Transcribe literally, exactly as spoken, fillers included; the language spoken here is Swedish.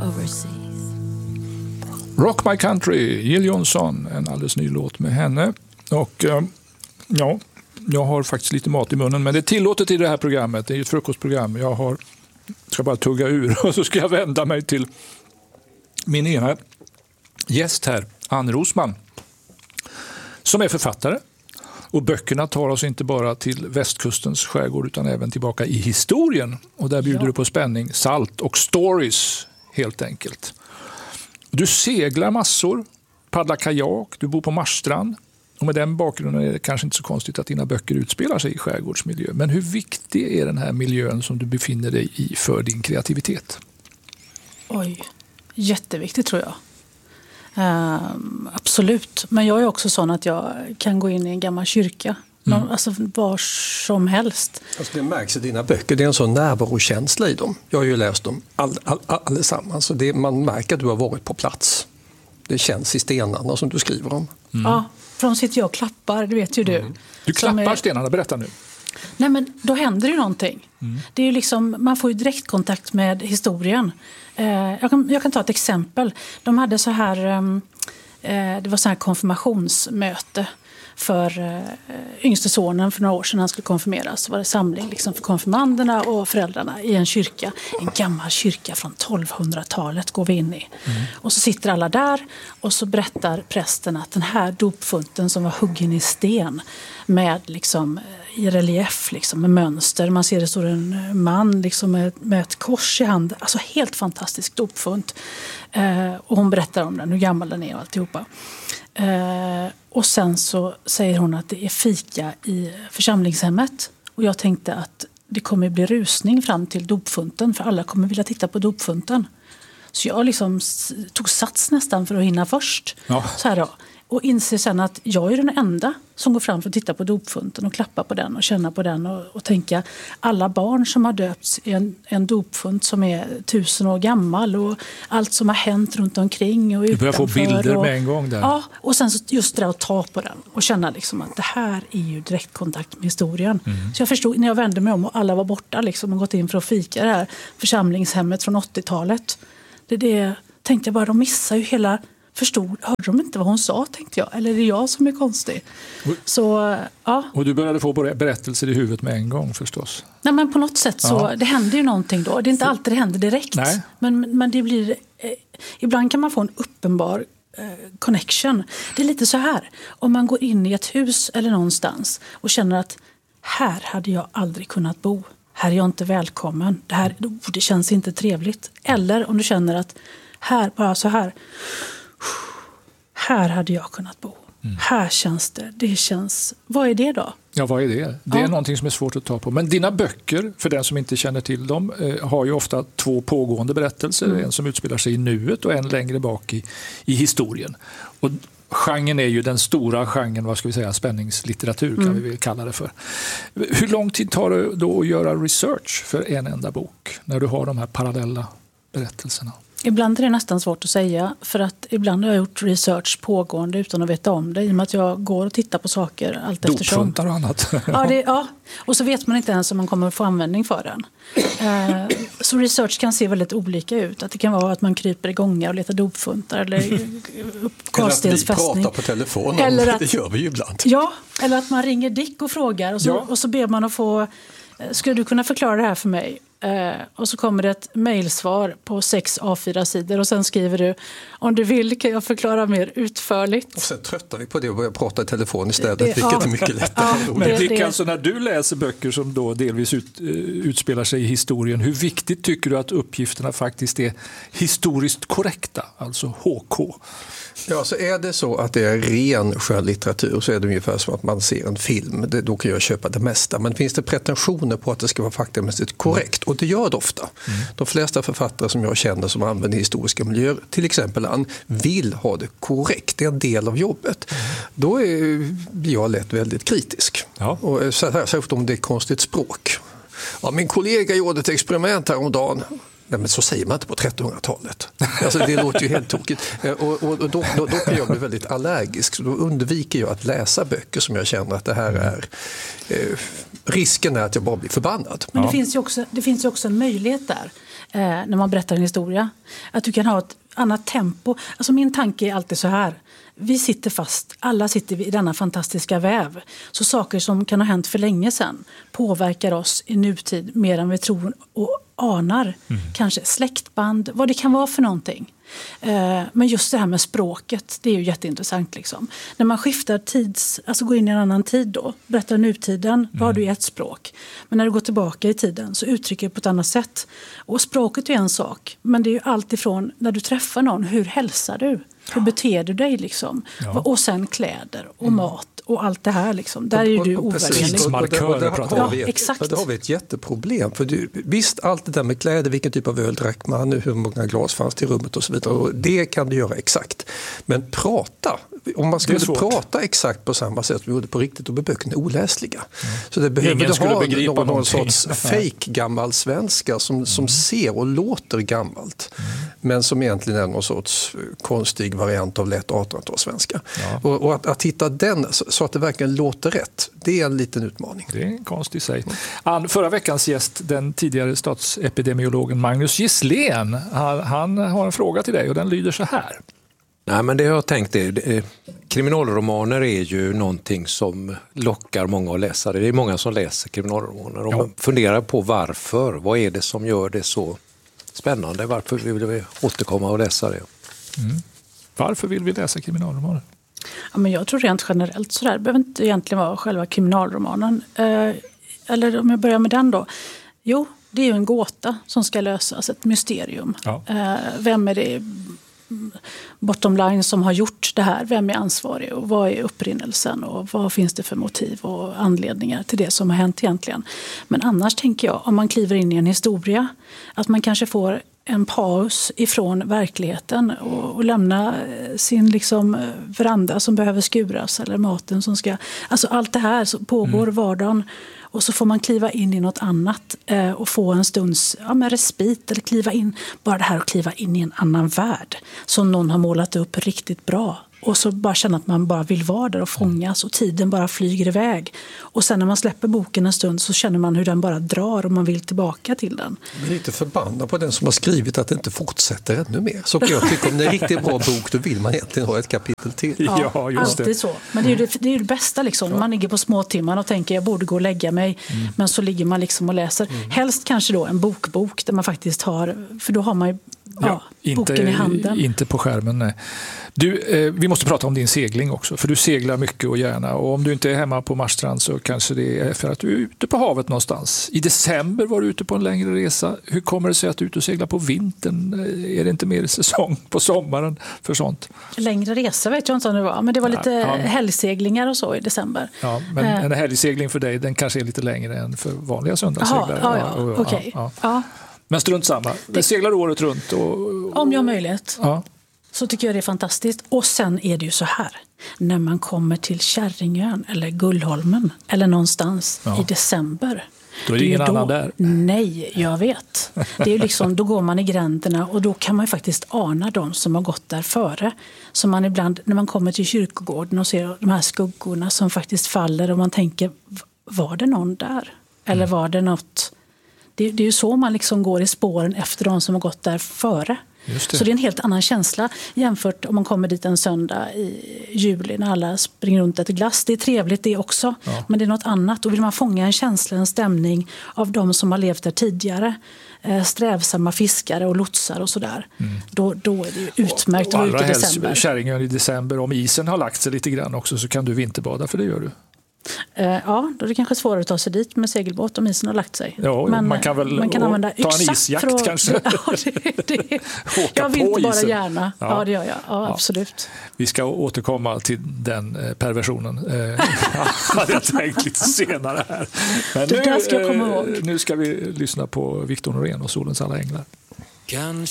overseas. Rock My Country, Jill Johnson, en alldeles ny låt med henne. Och eh, ja, jag har faktiskt lite mat i munnen, men det är tillåtet i det här programmet. Det är ett frukostprogram. Jag har, ska bara tugga ur och så ska jag vända mig till min ena gäst här, Ann Rosman, som är författare. Och böckerna tar oss inte bara till västkustens skärgård utan även tillbaka i historien. Och där bjuder ja. du på spänning, salt och stories helt enkelt. Du seglar massor, paddlar kajak, du bor på Marstrand. Och med den bakgrunden är det kanske inte så konstigt att dina böcker utspelar sig i skärgårdsmiljö. Men hur viktig är den här miljön som du befinner dig i för din kreativitet? Oj, jätteviktigt tror jag. Uh, absolut. Men jag är också sån att jag kan gå in i en gammal kyrka. Mm. Någon, alltså var som helst. Alltså det märks i dina böcker. Det är en sån närvarokänsla i dem. Jag har ju läst dem all, all, all, allesammans. Så det, man märker att du har varit på plats. Det känns i stenarna som du skriver om. Mm. Ja, för de sitter jag och klappar, det vet ju du. Mm. Du klappar är... stenarna, berätta nu. Nej, men då händer ju någonting. Mm. Det är ju liksom, man får ju direktkontakt med historien. Eh, jag, kan, jag kan ta ett exempel. De hade så här, eh, det var så här konfirmationsmöte för eh, yngste sonen för några år sedan han skulle konfirmeras. Så var det samling liksom för konfirmanderna och föräldrarna i en kyrka. En gammal kyrka från tolvhundratalet går vi in i. Mm. Och så sitter alla där och så berättar prästen att den här dopfunten som var huggen i sten med liksom i relief liksom, med mönster. Man ser det står en man liksom med, med ett kors i hand. Alltså helt fantastisk dopfunt. Eh, och hon berättar om den, hur gammal den är och alltihopa. Eh, och sen så säger hon att det är fika i församlingshemmet. Och jag tänkte att det kommer bli rusning fram till dopfunten. För alla kommer vilja titta på dopfunten. Så jag liksom tog sats nästan för att hinna först. Ja. Så här då. Och inser sen att jag är den enda som går fram för att titta på dopfunten och klappa på den och känna på den och, och tänka alla barn som har döpts i en, en dopfunt som är tusen år gammal och allt som har hänt runt omkring och utanför. Du börjar få bilder och, med en gång där. Ja, och sen just det att ta på den och känna liksom att det här är ju direktkontakt med historien. Mm. Så jag förstod när jag vände mig om och alla var borta liksom och gått in för att fika det här församlingshemmet från åttiotalet. Det, det tänkte jag bara, de missar ju hela... Förstod, hörde de inte vad hon sa, tänkte jag. Eller är det jag som är konstig? Så, ja. Och du började få berättelser i huvudet med en gång förstås. Nej, men på något sätt så, ja. Det händer ju någonting då. Det är inte alltid det händer direkt. Nej. Men, men det blir, eh, ibland kan man få en uppenbar eh, connection. Det är lite så här. Om man går in i ett hus eller någonstans och känner att här hade jag aldrig kunnat bo. Här är jag inte välkommen. Det, här, det känns inte trevligt. Eller om du känner att här, bara så här... Här hade jag kunnat bo. Mm. Här känns det. Det känns... Vad är det då? Ja, vad är det? Det är ja. någonting som är svårt att ta på. Men dina böcker, för den som inte känner till dem, eh, har ju ofta två pågående berättelser. Mm. En som utspelar sig i nuet och en längre bak i, i historien. Och genren är ju den stora genren, vad ska vi säga, spänningslitteratur kan mm. vi väl kalla det för. Hur lång tid tar det då att göra research för en enda bok när du har de här parallella berättelserna? Ibland är det nästan svårt att säga för att ibland har jag gjort research pågående utan att veta om det i och med att jag går och tittar på saker allt eftersom. Dopfuntar och annat. Ja, det, ja, och så vet man inte ens om man kommer att få användning för den. Eh, så research kan se väldigt olika ut. Att det kan vara att man kryper i gångar och letar dopfuntar eller upp Karlstensfästning. Eller att vi pratar på telefon, eller att, det gör vi ju ibland. Ja, eller att man ringer Dick och frågar och så, ja. och så ber man att få, skulle du kunna förklara det här för mig? Uh, och så kommer det ett mejlsvar på sex A fyra sidor och sen skriver du om du vill kan jag förklara mer utförligt. Och sen tröttar vi på det och börjar prata i telefon istället, det, vilket ja. är mycket lättare. Ja, Men Dick, det, alltså när du läser böcker som då delvis ut, uh, utspelar sig i historien, hur viktigt tycker du att uppgifterna faktiskt är historiskt korrekta, alltså H K? Ja, så är det så att det är ren skönlitteratur så är det ungefär som att man ser en film. Det, då kan jag köpa det mesta. Men finns det pretensioner på att det ska vara faktamässigt korrekt? Och det gör det ofta. Mm. De flesta författare som jag känner som använder historiska miljöer, till exempel Ann, vill ha det korrekt. Det är en del av jobbet. Mm. Då är, blir jag lätt väldigt kritisk. Ja. Och särskilt om det är konstigt språk. Ja, min kollega gjorde ett experiment häromdagen. Nej, men så säger man inte på trettonhundratalet. Alltså, det låter ju helt tokigt. Och, och, och då, då, då kan jag bli väldigt allergisk. Så då undviker jag att läsa böcker som jag känner att det här är... Eh, risken är att jag bara blir förbannad. Men det, Ja. finns ju också, det finns ju också en möjlighet där eh, när man berättar en historia. Att du kan ha ett annat tempo. Alltså min tanke är alltid så här. Vi sitter fast, alla sitter i denna fantastiska väv. Så saker som kan ha hänt för länge sedan påverkar oss i nutid mer än vi tror och anar. Mm. Kanske släktband, vad det kan vara för någonting. Eh, men just det här med språket, det är ju jätteintressant. Liksom. När man skiftar tids, alltså går in i en annan tid då, berättar nutiden, då har du ett språk. Men när du går tillbaka i tiden så uttrycker du på ett annat sätt. Och språket är en sak, men det är ju allt ifrån när du träffar någon, hur hälsar du? Hur beter du dig liksom? Ja. Och sen kläder och mm. mat och allt det här liksom. Där är ju du ovärderlig. Ja, exakt. Där har vi ett jätteproblem. För du, visst, allt det där med kläder, vilken typ av öl drack man, hur många glas fanns till rummet och så vidare. Och det kan du göra exakt. Men prata, om man skulle prata exakt på samma sätt som vi gjorde på riktigt, då blir böckerna oläsliga. Mm. Så det behöver du ha någon, någon sorts fake gammal svenska som, som mm. ser och låter gammalt. Mm. Men som egentligen är någon sorts konstig variant av lätt artonhundratalssvenska. Ja. Och, och att, att hitta den så att det verkligen låter rätt, det är en liten utmaning. Det är en konst i sig. Ann, förra veckans gäst, den tidigare statsepidemiologen Magnus Gisslén, han, han har en fråga till dig och den lyder så här. Nej, men det jag har tänkt är, kriminalromaner är ju någonting som lockar många att läsa. Det är många som läser kriminalromaner och ja. man funderar på varför. Vad är det som gör det så spännande? Varför vill vi återkomma och läsa det? Mm. Varför vill vi läsa kriminalromaner? Ja, men jag tror rent generellt så där. Det behöver inte egentligen vara själva kriminalromanen. Eh, eller om jag börjar med den då. Jo, det är ju en gåta som ska lösas, ett mysterium. Ja. Eh, vem är det bottom line som har gjort det här? Vem är ansvarig och vad är upprinnelsen och vad finns det för motiv och anledningar till det som har hänt egentligen? Men annars tänker jag, om man kliver in i en historia, att man kanske får en paus ifrån verkligheten och, och lämna sin liksom veranda som behöver skuras eller maten som ska... Alltså allt det här så pågår mm. vardagen och så får man kliva in i något annat eh, och få en stunds ja, med respit eller kliva in, bara det här att kliva in i en annan värld som någon har målat upp riktigt bra. Och så bara känna att man bara vill vara där och fångas och tiden bara flyger iväg. Och sen när man släpper boken en stund så känner man hur den bara drar och man vill tillbaka till den. Men lite förbannad på den som har skrivit att det inte fortsätter ännu mer. Så jag tycker om det är en riktigt bra bok, då vill man egentligen ha ett kapitel till. Ja, ja just alltid det. Så. Men det är ju det, det, är ju det bästa liksom. Ja. Man ligger på små timmar och tänker jag borde gå och lägga mig. Mm. Men så ligger man liksom och läser. Mm. Helst kanske då en bokbok där man faktiskt har, för då har man ju ja, ja, inte, boken i handen. Inte på skärmen, nej. Du, eh, vi måste prata om din segling också, för du seglar mycket och gärna. Och om du inte är hemma på Marstrand så kanske det är för att du är ute på havet någonstans. I december var du ute på en längre resa. Hur kommer det sig att du är ute och seglar på vintern? Är det inte mer säsong på sommaren för sånt? Längre resa vet jag inte om det var, men det var lite ja, ja. helgseglingar och så i december. Ja, men eh. en helgsegling för dig, den kanske är lite längre än för vanliga söndagsseglare. Ja, ja, ja. okej. Okay. Ja, ja. Men strunt samma. Det seglar året runt. Och, och... Om jag har möjlighet. Ja. Så tycker jag det är fantastiskt. Och sen är det ju så här. När man kommer till Kärringön eller Gullholmen eller någonstans ja. i december. Då är det, det ingen är då, annan där. Nej, jag vet. Det är ju liksom, då går man i gränderna och då kan man ju faktiskt ana de som har gått där före. Så man ibland, när man kommer till kyrkogården och ser de här skuggorna som faktiskt faller och man tänker, var det någon där? Eller Mm. var det något... Det, det är ju så man liksom går i spåren efter de som har gått där före. Just det. Så det är en helt annan känsla jämfört om man kommer dit en söndag i juli när alla springer runt ett glass. Det är trevligt det också, ja. men det är något annat. Och vill man fånga en känsla, en stämning av de som har levt där tidigare, eh, strävsamma fiskare och lotsar och sådär, mm. då, då är det ju utmärkt att vara ute i december. Kärringön i december, om isen har lagt sig lite grann också så kan du vinterbada, för det gör du. Ja, då är det kanske svårare att ta sig dit med segelbåt om isen har lagt sig. Ja, men man kan väl man kan använda ta en isjakt att, kanske. Ja, det, det. Jag vill bara isen. Gärna. Ja. ja, det gör jag. Ja, absolut. Ja. Vi ska återkomma till den perversionen. hade jag tänkt lite senare här. Men det nu, ska jag komma ihåg. Nu ska vi lyssna på Victor Norén och Solens alla änglar.